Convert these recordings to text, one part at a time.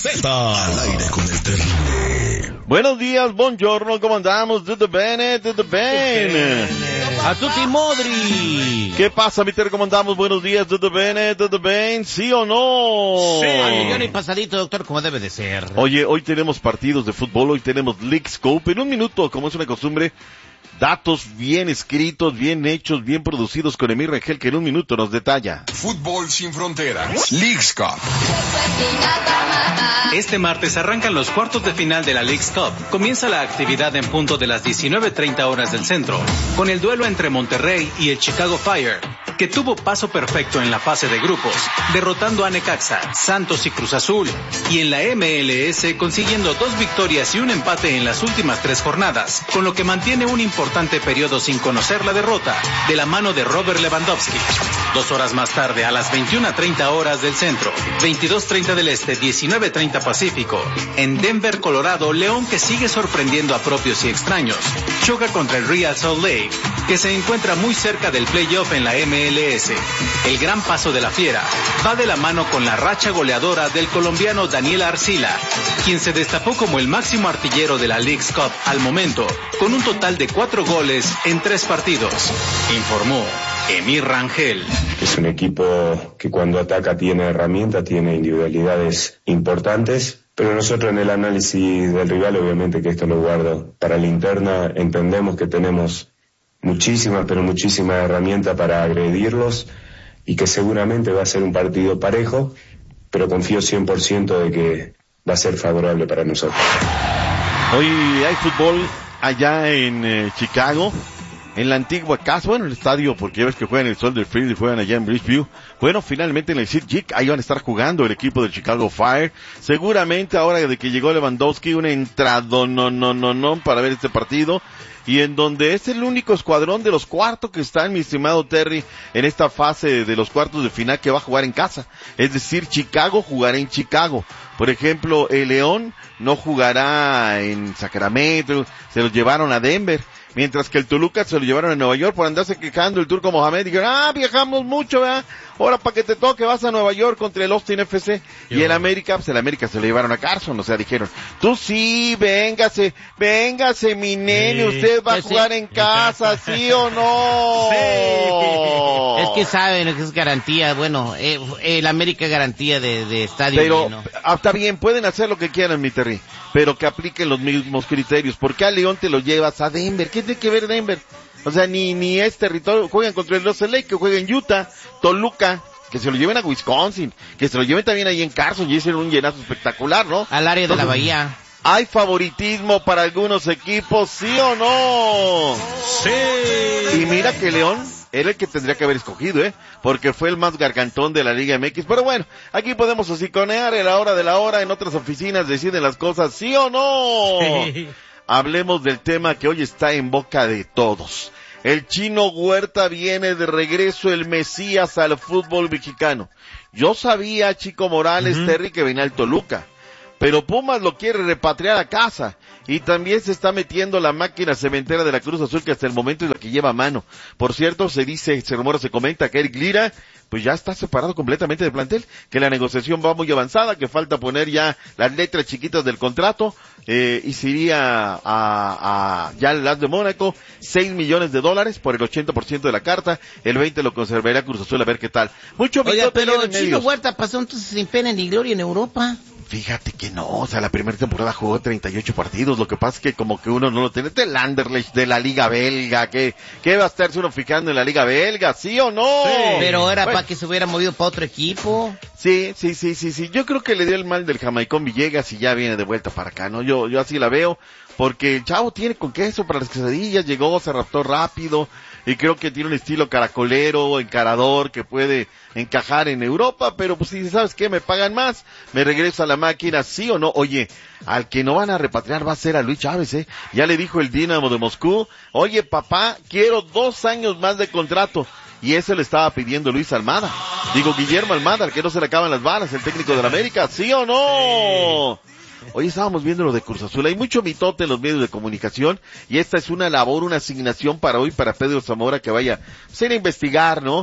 Z. Al aire con el terrible. Buenos días, buongiorno, ¿cómo andamos? Tutto bene, tutto bene. A tutti modri. ¿Qué pasa, mi Ter? ¿Cómo andamos? Buenos días, tutto bene, ¿sí o no? Sí. Al millón y pasadito, doctor, como debe de ser. Oye, hoy tenemos partidos de fútbol, hoy tenemos League Scope. En un minuto, como es una costumbre, datos bien escritos, bien hechos, bien producidos con Emir Rangel, que en un minuto nos detalla. Fútbol sin fronteras. Leagues Cup. Este martes arrancan los cuartos de final de la Leagues Cup. Comienza la actividad en punto de las 19:30 horas del centro, con el duelo entre Monterrey y el Chicago Fire, que tuvo paso perfecto en la fase de grupos, derrotando a Necaxa, Santos y Cruz Azul, y en la MLS consiguiendo 2 victorias y un empate en las últimas 3 jornadas, con lo que mantiene un importante periodo sin conocer la derrota, de la mano de Robert Lewandowski. 2 horas más tarde, a las 21:30 horas del centro, 22:30 del este, 19:30 Pacífico, en Denver, Colorado, León, que sigue sorprendiendo a propios y extraños, choca contra el Real Salt Lake, que se encuentra muy cerca del playoff en la MLS. El gran paso de la Fiera va de la mano con la racha goleadora del colombiano Daniel Arcila, quien se destapó como el máximo artillero de la Leagues Cup al momento, con un total de 4 goles en 3 partidos, informó Emir Rangel. Es un equipo que cuando ataca tiene herramientas, tiene individualidades importantes, pero nosotros en el análisis del rival, obviamente que esto lo guardo para la interna, entendemos que tenemos muchísimas herramientas para agredirlos y que seguramente va a ser un partido parejo, pero confío 100% de que va a ser favorable para nosotros. Hoy hay fútbol allá en Chicago, en la antigua casa, bueno, el estadio, porque ya ves que juegan en el Soldier Field y juegan allá en Bridgeview. Bueno, finalmente en el SeatGeek, ahí van a estar jugando el equipo del Chicago Fire. Seguramente ahora de que llegó Lewandowski, una entrada no para ver este partido. Y en donde es el único escuadrón de los cuartos que está, mi estimado Terry, en esta fase de los cuartos de final que va a jugar en casa. Es decir, Chicago jugará en Chicago. Por ejemplo, el León no jugará en Sacramento, se los llevaron a Denver. Mientras que el Toluca se lo llevaron a Nueva York por andarse quejando el Turco Mohamed. Dijeron, viajamos mucho, ¿verdad? Ahora para que te toque vas a Nueva York contra el Austin FC. Y el América, pues el América se lo llevaron a Carson. O sea, dijeron, tú sí, véngase, mi nene, usted va a jugar en casa, ¿sí o no? Sí. Es que saben que es garantía, bueno, el América es garantía de estadio. Pero, ¿no? Está bien, pueden hacer lo que quieran, mi Terry, pero que apliquen los mismos criterios. ¿Por qué a León te lo llevas a Denver? ¿Qué tiene que ver Denver? O sea, ni es territorio. Juegan contra el Los Lake, que juega en Utah, Toluca, que se lo lleven a Wisconsin, que se lo lleven también ahí en Carson y hicieron un llenazo espectacular, ¿no? Al área de la bahía. ¿Hay favoritismo para algunos equipos, sí o no? Sí. Y mira que León era el que tendría que haber escogido, porque fue el más gargantón de la Liga MX. Pero bueno, aquí podemos hociconear en la hora de la hora, en otras oficinas deciden las cosas, ¿sí o no? Sí. Hablemos del tema que hoy está en boca de todos. El Chino Huerta viene de regreso, el Mesías al fútbol mexicano. Yo sabía, Chico Morales, Terry, que venía al Toluca, pero Pumas lo quiere repatriar a casa. Y también se está metiendo la máquina cementera de la Cruz Azul, que hasta el momento es la que lleva a mano. Por cierto, se rumora, se comenta que Eric Lira, pues ya está separado completamente del plantel, que la negociación va muy avanzada, que falta poner ya las letras chiquitas del contrato, y se iría ya al Las de Mónaco, $6 millones por el 80% de la carta, el 20% lo conservaría Cruz Azul, a ver qué tal. Mucho. Oiga, pero Chino Huerta pasó entonces sin pena ni gloria en Europa. Fíjate que no, o sea, la primera temporada jugó 38 partidos, lo que pasa es que como que uno no lo tiene, del Anderlecht, de la Liga Belga, ¿qué va a estarse uno fijando en la Liga Belga, sí o no? Sí, pero era para que se hubiera movido para otro equipo. Sí, yo creo que le dio el mal del Jamaicón Villegas y ya viene de vuelta para acá, ¿no? Yo así la veo, porque el chavo tiene con queso para las quesadillas, llegó, se raptó rápido, y creo que tiene un estilo caracolero, encarador, que puede encajar en Europa, pero pues si sabes qué, me pagan más, me regreso a la máquina, sí o no. Oye, al que no van a repatriar va a ser a Luis Chávez, ya le dijo el Dinamo de Moscú, oye papá, quiero 2 años más de contrato, y eso le estaba pidiendo Luis Almada, Guillermo Almada, al que no se le acaban las balas, el técnico de la América, sí o no. Hoy estábamos viendo lo de Cruz Azul. Hay mucho mitote en los medios de comunicación y esta es una labor, una asignación para hoy, para Pedro Zamora, que vaya a ir a investigar, ¿no?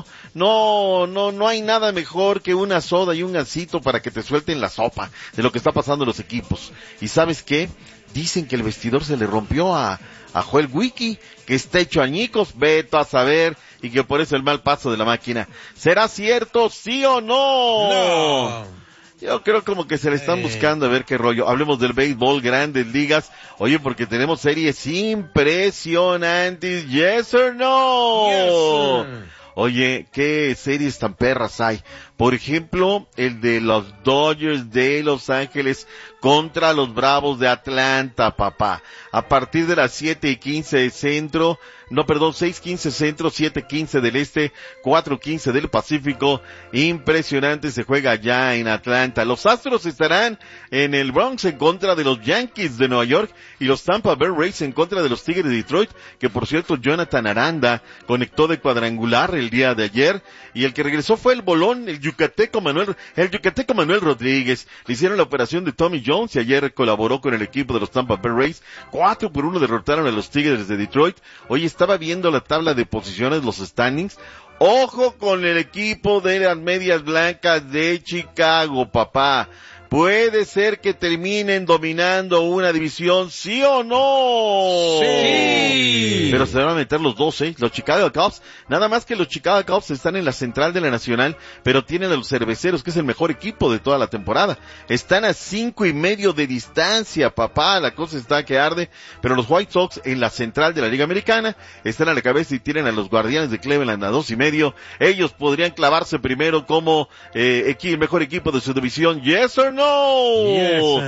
No hay nada mejor que una soda y un gansito para que te suelten la sopa de lo que está pasando en los equipos. ¿Y sabes qué? Dicen que el vestidor se le rompió a Joel Wiki, que está hecho añicos, vete a saber, y que por eso el mal paso de la máquina. ¿Será cierto, sí o no? No. Yo creo como que se le están buscando a ver qué rollo. Hablemos del béisbol, grandes ligas. Oye, porque tenemos series impresionantes. ¿Yes or no? Yes, oye, qué series tan perras hay. Por ejemplo, el de los Dodgers de Los Ángeles contra los Bravos de Atlanta, papá. A partir de las 7:15 de centro, 6:15 centro, 7:15 del este, 4:15 del Pacífico. Impresionante, se juega allá en Atlanta. Los Astros estarán en el Bronx en contra de los Yankees de Nueva York y los Tampa Bay Rays en contra de los Tigres de Detroit, que por cierto Jonathan Aranda conectó de cuadrangular el día de ayer, y el que regresó fue el bolón, el yucateco Manuel Rodríguez. Le hicieron la operación de Tommy Jones y ayer colaboró con el equipo de los Tampa Bay Rays. 4-1 derrotaron a los Tigres de Detroit. Hoy estaba viendo la tabla de posiciones, los standings. Ojo con el equipo de las Medias Blancas de Chicago, papá. Puede ser que terminen dominando una división, ¿sí o no? Sí. Pero se van a meter los 12, los Chicago Cubs. Nada más que los Chicago Cubs están en la central de la Nacional, pero tienen a los Cerveceros, que es el mejor equipo de toda la temporada. Están a 5.5 de distancia, papá. La cosa está que arde. Pero los White Sox en la central de la Liga Americana están a la cabeza y tienen a los Guardianes de Cleveland a 2.5. Ellos podrían clavarse primero como el mejor equipo de su división. ¿Yes or no? Yes,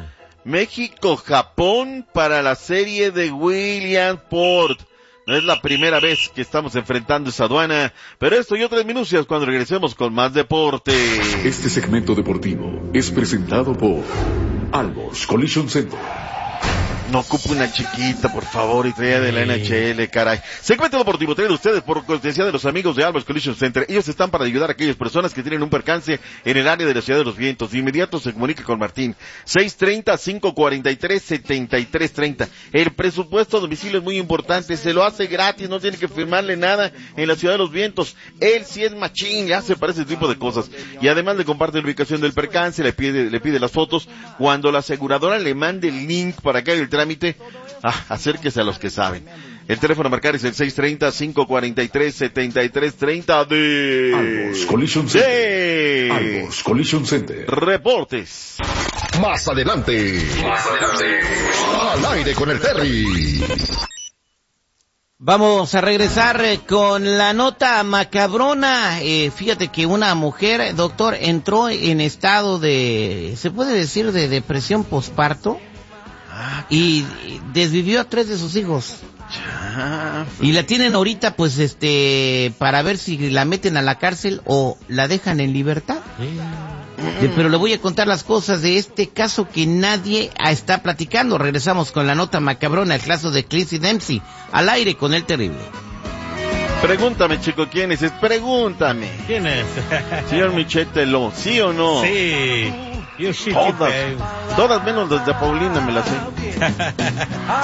México-Japón para la serie de Williamsport. No es la primera vez que estamos enfrentando esa aduana, pero esto y otras minucias cuando regresemos con más deporte. Este segmento deportivo es presentado por Albos Collision Center. No ocupo una chiquita, por favor, y traía de la NHL, caray. Segmento deportivo traído a ustedes por cortesía de los amigos de Albos Collision Center. Ellos están para ayudar a aquellas personas que tienen un percance en el área de la Ciudad de los Vientos. De inmediato se comunica con Martín. 630-543-7330. El presupuesto a domicilio es muy importante. Se lo hace gratis, no tiene que firmarle nada en la Ciudad de los Vientos. Él sí es machín, le hace para ese tipo de cosas. Y además le comparte la ubicación del percance, le pide las fotos. Cuando la aseguradora le mande el link para que haga el trámite, acérquese a los que saben. El teléfono a marcar es el 630-543-7330 de Albos Collision Center. Albos Collision Center. Reportes. Más adelante. Al aire con el Terry. Vamos a regresar con la nota macabrona. Fíjate que una mujer, doctor, entró en estado de, se puede decir, de depresión posparto. Y desvivió a 3 de sus hijos. Y la tienen ahorita, pues, para ver si la meten a la cárcel o la dejan en libertad. Pero le voy a contar las cosas de este caso que nadie está platicando. Regresamos con la nota macabrona, el caso de Clissy Dempsey, al aire con el terrible. Pregúntame, chico, ¿quién es? Pregúntame. ¿Quién es? Señor Michetelo, ¿sí o no? Sí. Todas menos las de Paulina me las sé.